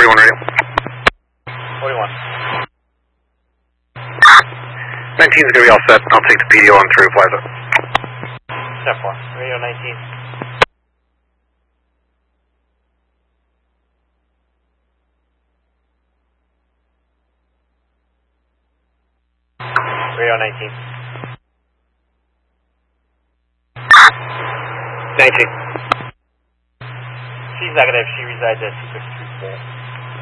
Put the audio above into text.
41 radio. 41. 19 is going to be all set. I'll take the PDO on through Plaza. Step 4. Radio 19. Radio 19. 19. She's negative. She resides at 263 Spirit.